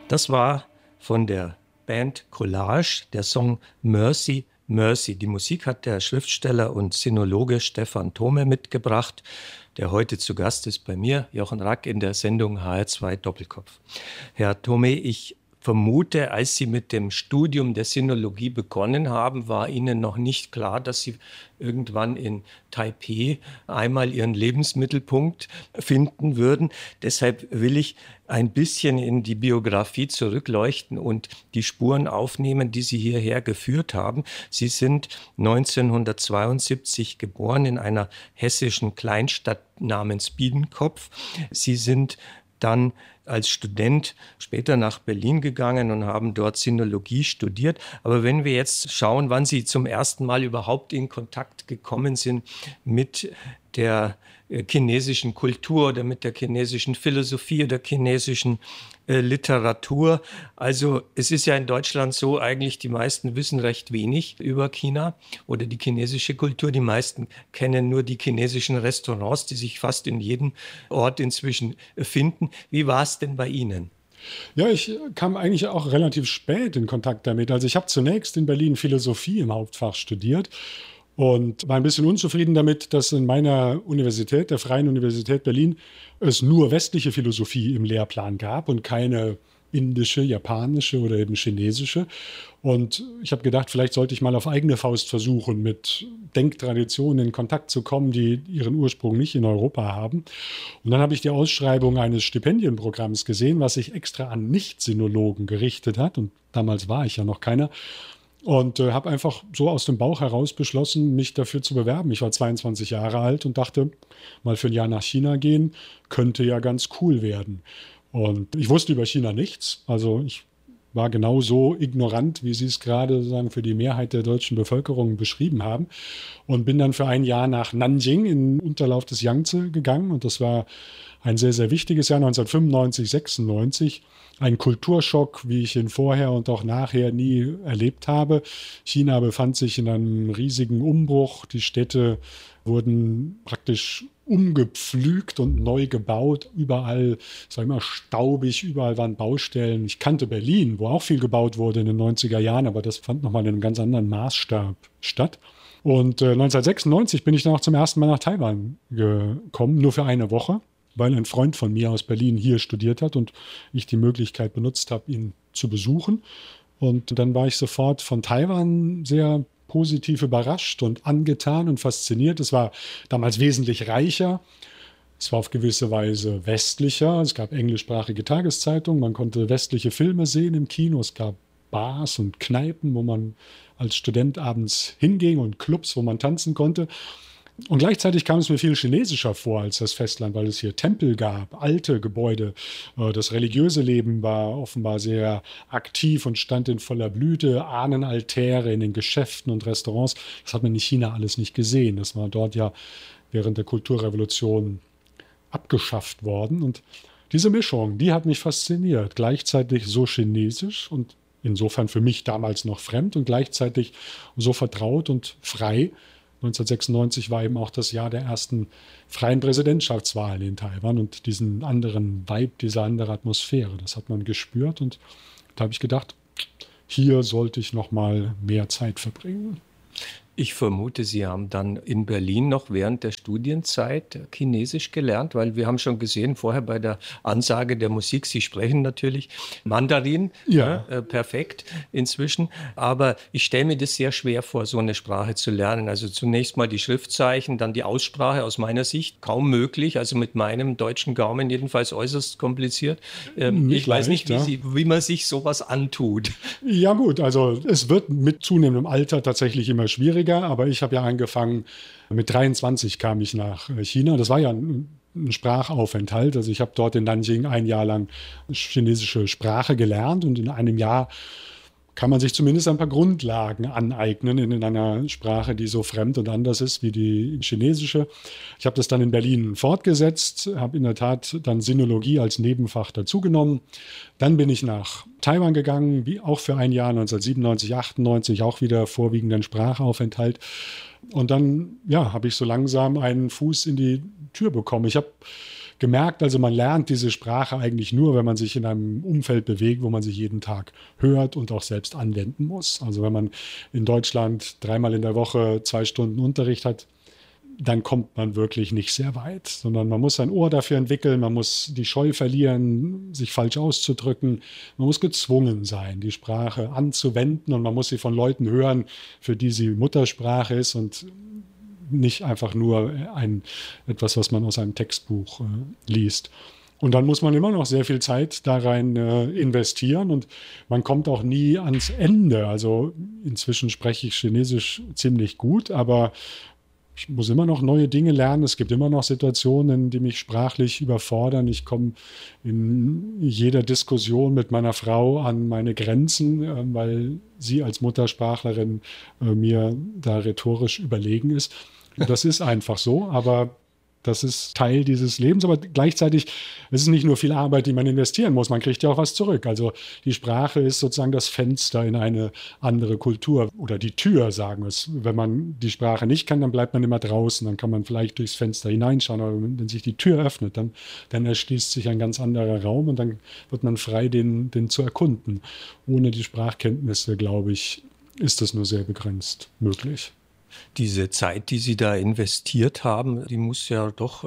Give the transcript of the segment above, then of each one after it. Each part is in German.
Das war von der Band Collage der Song Mercy, Mercy. Die Musik hat der Schriftsteller und Sinologe Stefan Thome mitgebracht, der heute zu Gast ist bei mir, Jochen Rack, in der Sendung HR2 Doppelkopf. Herr Thome, ich vermute, als Sie mit dem Studium der Sinologie begonnen haben, war Ihnen noch nicht klar, dass Sie irgendwann in Taipeh einmal Ihren Lebensmittelpunkt finden würden. Deshalb will ich ein bisschen in die Biografie zurückleuchten und die Spuren aufnehmen, die Sie hierher geführt haben. Sie sind 1972 geboren in einer hessischen Kleinstadt namens Biedenkopf. Sie sind dann als Student später nach Berlin gegangen und haben dort Sinologie studiert. Aber wenn wir jetzt schauen, wann Sie zum ersten Mal überhaupt in Kontakt gekommen sind mit der chinesischen Kultur oder mit der chinesischen Philosophie oder chinesischen Literatur. Also es ist ja in Deutschland so, eigentlich die meisten wissen recht wenig über China oder die chinesische Kultur. Die meisten kennen nur die chinesischen Restaurants, die sich fast in jedem Ort inzwischen finden. Wie war es denn bei Ihnen? Ja, ich kam eigentlich auch relativ spät in Kontakt damit. Also ich habe zunächst in Berlin Philosophie im Hauptfach studiert und war ein bisschen unzufrieden damit, dass in meiner Universität, der Freien Universität Berlin, es nur westliche Philosophie im Lehrplan gab und keine indische, japanische oder eben chinesische. Und ich habe gedacht, vielleicht sollte ich mal auf eigene Faust versuchen, mit Denktraditionen in Kontakt zu kommen, die ihren Ursprung nicht in Europa haben. Und dann habe ich die Ausschreibung eines Stipendienprogramms gesehen, was sich extra an Nicht-Sinologen gerichtet hat. Und damals war ich ja noch keiner. Und habe einfach so aus dem Bauch heraus beschlossen, mich dafür zu bewerben. Ich war 22 Jahre alt und dachte, mal für ein Jahr nach China gehen, könnte ja ganz cool werden. Und ich wusste über China nichts. Also ich war genauso ignorant, wie Sie es gerade sagen, für die Mehrheit der deutschen Bevölkerung beschrieben haben. Und bin dann für ein Jahr nach Nanjing in den Unterlauf des Yangtze gegangen. Und das war ein sehr, sehr wichtiges Jahr, 1995, 96. Ein Kulturschock, wie ich ihn vorher und auch nachher nie erlebt habe. China befand sich in einem riesigen Umbruch. Die Städte wurden praktisch umgepflügt und neu gebaut. Überall, es war immer staubig, überall waren Baustellen. Ich kannte Berlin, wo auch viel gebaut wurde in den 90er Jahren, aber das fand nochmal in einem ganz anderen Maßstab statt. Und 1996 bin ich dann auch zum ersten Mal nach Taiwan gekommen, nur für eine Woche, weil ein Freund von mir aus Berlin hier studiert hat und ich die Möglichkeit benutzt habe, ihn zu besuchen. Und dann war ich sofort von Taiwan sehr positiv überrascht und angetan und fasziniert. Es war damals wesentlich reicher. Es war auf gewisse Weise westlicher. Es gab englischsprachige Tageszeitungen. Man konnte westliche Filme sehen im Kino. Es gab Bars und Kneipen, wo man als Student abends hinging und Clubs, wo man tanzen konnte. Und gleichzeitig kam es mir viel chinesischer vor als das Festland, weil es hier Tempel gab, alte Gebäude. Das religiöse Leben war offenbar sehr aktiv und stand in voller Blüte. Ahnenaltäre in den Geschäften und Restaurants. Das hat man in China alles nicht gesehen. Das war dort ja während der Kulturrevolution abgeschafft worden. Und diese Mischung, die hat mich fasziniert. Gleichzeitig so chinesisch und insofern für mich damals noch fremd und gleichzeitig so vertraut und frei. 1996 war eben auch das Jahr der ersten freien Präsidentschaftswahlen in Taiwan und diesen anderen Vibe, diese andere Atmosphäre, das hat man gespürt und da habe ich gedacht, hier sollte ich noch mal mehr Zeit verbringen. Ich vermute, Sie haben dann in Berlin noch während der Studienzeit Chinesisch gelernt, weil wir haben schon gesehen, vorher bei der Ansage der Musik, Sie sprechen natürlich Mandarin, ja. Perfekt inzwischen. Aber ich stelle mir das sehr schwer vor, so eine Sprache zu lernen. Also zunächst mal die Schriftzeichen, dann die Aussprache aus meiner Sicht kaum möglich. Also mit meinem deutschen Gaumen jedenfalls äußerst kompliziert. Ich weiß nicht, wie man sich sowas antut. Ja gut, also es wird mit zunehmendem Alter tatsächlich immer schwieriger. Aber ich habe ja angefangen, mit 23 kam ich nach China. Das war ja ein Sprachaufenthalt. Also ich habe dort in Nanjing ein Jahr lang chinesische Sprache gelernt und in einem Jahr kann man sich zumindest ein paar Grundlagen aneignen in einer Sprache, die so fremd und anders ist wie die chinesische. Ich habe das dann in Berlin fortgesetzt, habe in der Tat dann Sinologie als Nebenfach dazugenommen. Dann bin ich nach Taiwan gegangen, wie auch für ein Jahr 1997, 98, auch wieder vorwiegend ein Sprachaufenthalt. Und dann habe ich so langsam einen Fuß in die Tür bekommen. Ich habe gemerkt, also man lernt diese Sprache eigentlich nur, wenn man sich in einem Umfeld bewegt, wo man sich jeden Tag hört und auch selbst anwenden muss. Also wenn man in Deutschland 3-mal in der Woche 2 Stunden Unterricht hat, dann kommt man wirklich nicht sehr weit, sondern man muss ein Ohr dafür entwickeln, man muss die Scheu verlieren, sich falsch auszudrücken, man muss gezwungen sein, die Sprache anzuwenden und man muss sie von Leuten hören, für die sie Muttersprache ist und nicht einfach nur etwas, was man aus einem Textbuch liest. Und dann muss man immer noch sehr viel Zeit da rein investieren und man kommt auch nie ans Ende. Also inzwischen spreche ich Chinesisch ziemlich gut, aber ich muss immer noch neue Dinge lernen. Es gibt immer noch Situationen, die mich sprachlich überfordern. Ich komme in jeder Diskussion mit meiner Frau an meine Grenzen, weil sie als Muttersprachlerin mir da rhetorisch überlegen ist. Das ist einfach so, aber das ist Teil dieses Lebens, aber gleichzeitig ist es nicht nur viel Arbeit, die man investieren muss, man kriegt ja auch was zurück. Also die Sprache ist sozusagen das Fenster in eine andere Kultur oder die Tür, sagen wir es. Wenn man die Sprache nicht kann, dann bleibt man immer draußen, dann kann man vielleicht durchs Fenster hineinschauen, aber wenn sich die Tür öffnet, dann erschließt sich ein ganz anderer Raum und dann wird man frei, den zu erkunden. Ohne die Sprachkenntnisse, glaube ich, ist das nur sehr begrenzt möglich. Diese Zeit, die Sie da investiert haben, die muss ja doch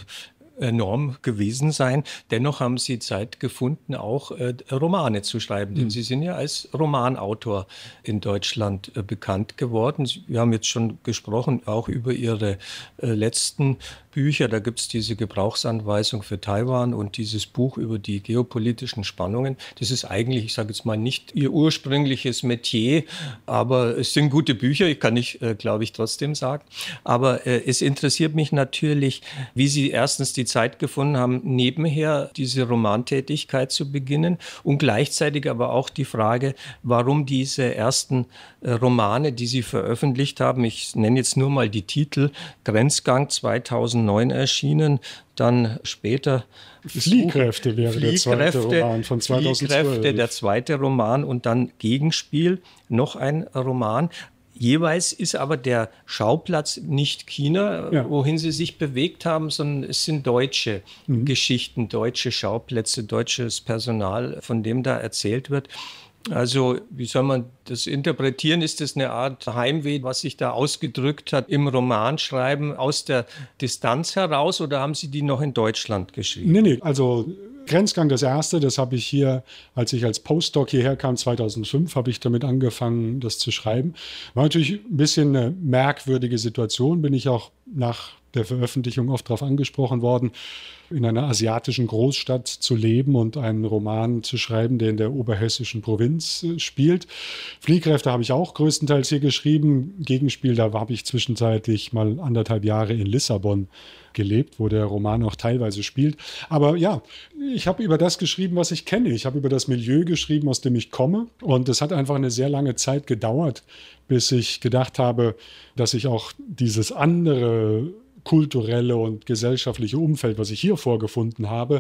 enorm gewesen sein. Dennoch haben Sie Zeit gefunden, auch Romane zu schreiben, denn Sie sind ja als Romanautor in Deutschland bekannt geworden. Wir haben jetzt schon gesprochen, auch über Ihre letzten Bücher. Da gibt es diese Gebrauchsanweisung für Taiwan und dieses Buch über die geopolitischen Spannungen. Das ist eigentlich, ich sage jetzt mal, nicht Ihr ursprüngliches Metier, aber es sind gute Bücher, kann ich, glaube ich, trotzdem sagen. Aber es interessiert mich natürlich, wie Sie erstens die Zeit gefunden haben, nebenher diese Romantätigkeit zu beginnen und gleichzeitig aber auch die Frage, warum diese ersten Romane, die Sie veröffentlicht haben, ich nenne jetzt nur mal die Titel, Grenzgang 2009 erschienen, dann später Fliehkräfte wäre der zweite Roman von 2012. Fliehkräfte, der zweite Roman und dann Gegenspiel, noch ein Roman. Jeweils ist aber der Schauplatz nicht China, wohin Sie sich bewegt haben, sondern es sind deutsche Geschichten, deutsche Schauplätze, deutsches Personal, von dem da erzählt wird. Also, wie soll man das interpretieren? Ist das eine Art Heimweh, was sich da ausgedrückt hat im Romanschreiben aus der Distanz heraus, oder haben Sie die noch in Deutschland geschrieben? Nee, also Grenzgang, das erste, das habe ich hier, als ich als Postdoc hierher kam, 2005, habe ich damit angefangen, das zu schreiben. War natürlich ein bisschen eine merkwürdige Situation, bin ich auch nach der Veröffentlichung oft darauf angesprochen worden, in einer asiatischen Großstadt zu leben und einen Roman zu schreiben, der in der oberhessischen Provinz spielt. Fliehkräfte habe ich auch größtenteils hier geschrieben. Gegenspiel, da habe ich zwischenzeitlich mal 1,5 Jahre in Lissabon gelebt, wo der Roman auch teilweise spielt. Aber ja, ich habe über das geschrieben, was ich kenne. Ich habe über das Milieu geschrieben, aus dem ich komme. Und es hat einfach eine sehr lange Zeit gedauert, bis ich gedacht habe, dass ich auch dieses andere kulturelle und gesellschaftliche Umfeld, was ich hier vorgefunden habe,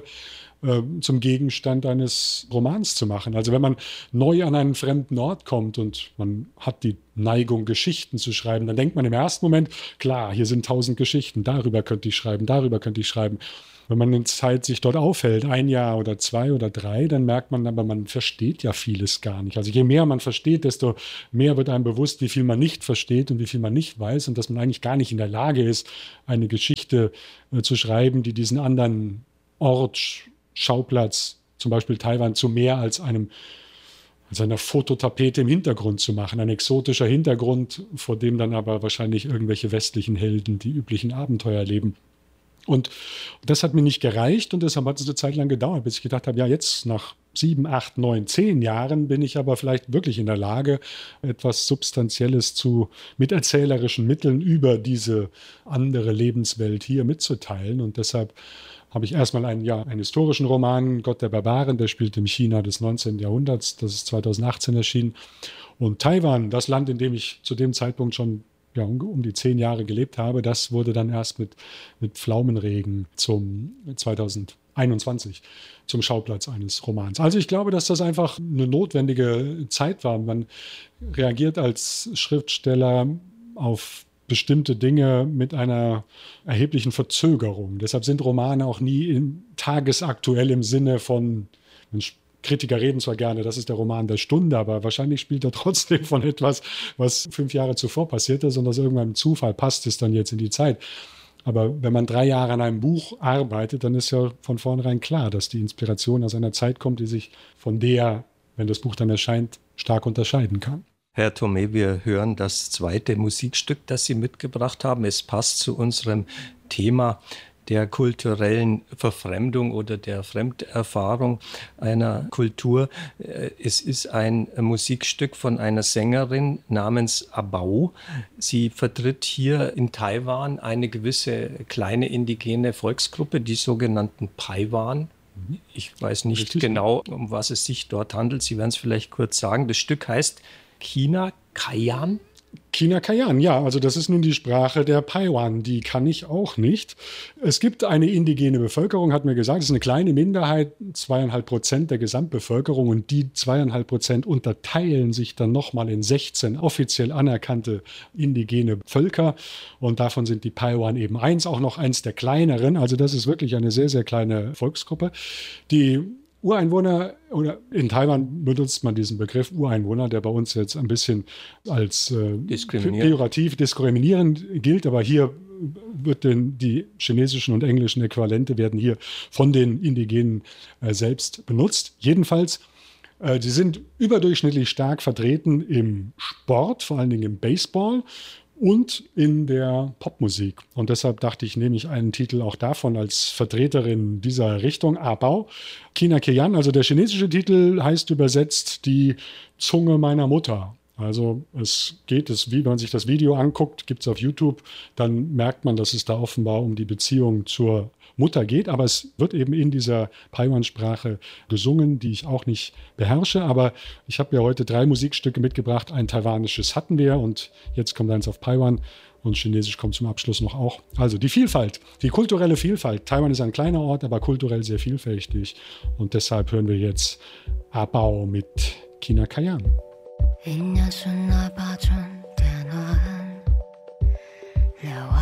zum Gegenstand eines Romans zu machen. Also wenn man neu an einen fremden Ort kommt und man hat die Neigung, Geschichten zu schreiben, dann denkt man im ersten Moment, klar, hier sind 1000 Geschichten, darüber könnte ich schreiben, darüber könnte ich schreiben. Wenn man in Zeit sich dort aufhält, 1 Jahr oder 2 oder 3, dann merkt man aber, man versteht ja vieles gar nicht. Also je mehr man versteht, desto mehr wird einem bewusst, wie viel man nicht versteht und wie viel man nicht weiß und dass man eigentlich gar nicht in der Lage ist, eine Geschichte zu schreiben, die diesen anderen Ort, Schauplatz, zum Beispiel Taiwan, zu mehr als einer Fototapete im Hintergrund zu machen. Ein exotischer Hintergrund, vor dem dann aber wahrscheinlich irgendwelche westlichen Helden die üblichen Abenteuer leben. Und das hat mir nicht gereicht und deshalb hat es eine Zeit lang gedauert, bis ich gedacht habe, ja, jetzt nach 7, 8, 9, 10 Jahren bin ich aber vielleicht wirklich in der Lage, etwas Substanzielles mit erzählerischen Mitteln über diese andere Lebenswelt hier mitzuteilen. Und deshalb habe ich erstmal einen historischen Roman, Gott der Barbaren, der spielt im China des 19. Jahrhunderts, das ist 2018 erschienen. Und Taiwan, das Land, in dem ich zu dem Zeitpunkt schon um die 10 Jahre gelebt habe, das wurde dann erst mit Pflaumenregen 2021 zum Schauplatz eines Romans. Also ich glaube, dass das einfach eine notwendige Zeit war. Man reagiert als Schriftsteller auf bestimmte Dinge mit einer erheblichen Verzögerung. Deshalb sind Romane auch nie tagesaktuell im Sinne von, Kritiker reden zwar gerne, das ist der Roman der Stunde, aber wahrscheinlich spielt er trotzdem von etwas, was 5 Jahre zuvor passiert ist und aus irgendeinem Zufall passt es dann jetzt in die Zeit. Aber wenn man 3 Jahre an einem Buch arbeitet, dann ist ja von vornherein klar, dass die Inspiration aus einer Zeit kommt, die sich von der, wenn das Buch dann erscheint, stark unterscheiden kann. Herr Thomé, wir hören das zweite Musikstück, das Sie mitgebracht haben. Es passt zu unserem Thema der kulturellen Verfremdung oder der Fremderfahrung einer Kultur. Es ist ein Musikstück von einer Sängerin namens Abao. Sie vertritt hier in Taiwan eine gewisse kleine indigene Volksgruppe, die sogenannten Paiwan. Ich weiß nicht genau, um was es sich dort handelt. Sie werden es vielleicht kurz sagen. Das Stück heißt Kina Kayan. Kina Kayan, ja, also das ist nun die Sprache der Paiwan, die kann ich auch nicht. Es gibt eine indigene Bevölkerung, hat mir gesagt, es ist eine kleine Minderheit, 2,5% der Gesamtbevölkerung und die 2,5% unterteilen sich dann nochmal in 16 offiziell anerkannte indigene Völker und davon sind die Paiwan eben auch noch eins der kleineren, also das ist wirklich eine sehr, sehr kleine Volksgruppe, die Ureinwohner, oder in Taiwan benutzt man diesen Begriff Ureinwohner, der bei uns jetzt ein bisschen als pejorativ diskriminierend gilt, aber hier wird die chinesischen und englischen Äquivalente werden hier von den Indigenen selbst benutzt. Jedenfalls, sie sind überdurchschnittlich stark vertreten im Sport, vor allen Dingen im Baseball und in der Popmusik. Und deshalb dachte ich, nehme ich einen Titel auch davon als Vertreterin dieser Richtung, Abao. Kina Kayan, also der chinesische Titel heißt übersetzt die Zunge meiner Mutter. Also es geht, wenn man sich das Video anguckt, gibt es auf YouTube, dann merkt man, dass es da offenbar um die Beziehung zur Mutter geht, aber es wird eben in dieser Paiwan-Sprache gesungen, die ich auch nicht beherrsche, aber ich habe ja heute 3 Musikstücke mitgebracht, ein taiwanisches hatten wir und jetzt kommt eins auf Paiwan und Chinesisch kommt zum Abschluss noch auch. Also die Vielfalt, die kulturelle Vielfalt. Taiwan ist ein kleiner Ort, aber kulturell sehr vielfältig und deshalb hören wir jetzt Abao mit Kina Kayan. 인야순 나봐준 대난 레와